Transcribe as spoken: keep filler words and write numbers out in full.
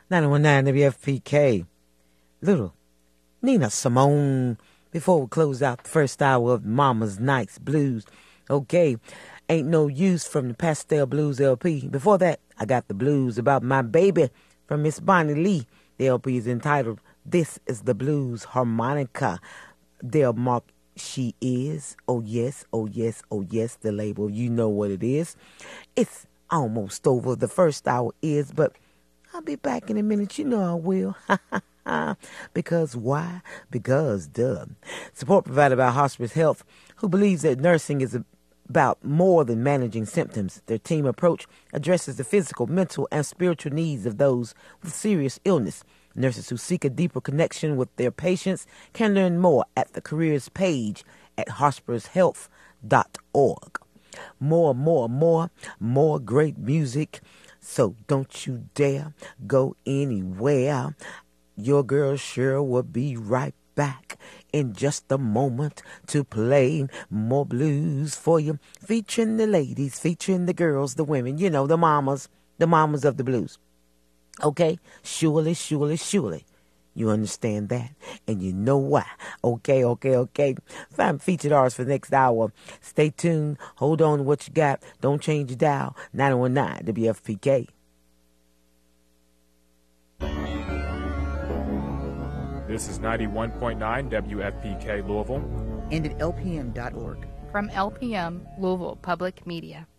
nine one nine W F P K. Little Nina Simone before we close out the first hour of Mama's Nights Blues. Okay, Ain't No Use from the Pastel Blues L P. Before that, I got the blues about my baby from Miss Bonnie Lee. The L P is entitled This is the Blues Harmonica. Del Mark She Is. Oh yes, oh yes, oh yes, the label. You know what it is. It's almost over. The first hour is, but I'll be back in a minute. You know I will. Because why? Because, duh. Support provided by Hospice Health, who believes that nursing is about more than managing symptoms. Their team approach addresses the physical, mental, and spiritual needs of those with serious illness. Nurses who seek a deeper connection with their patients can learn more at the careers page at hospice health dot org. More, more, more, more great music. So don't you dare go anywhere. Your girl sure will be right back in just a moment to play more blues for you, featuring the ladies, featuring the girls, the women, you know, the mamas, the mamas of the blues. Okay? Surely, surely, surely. You understand that? And you know why. Okay, okay, okay. Find featured artists for the next hour. Stay tuned. Hold on to what you got. Don't change your dial. nine one nine W F P K. This is ninety-one point nine W F P K Louisville. And at L P M dot org. From L P M, Louisville Public Media.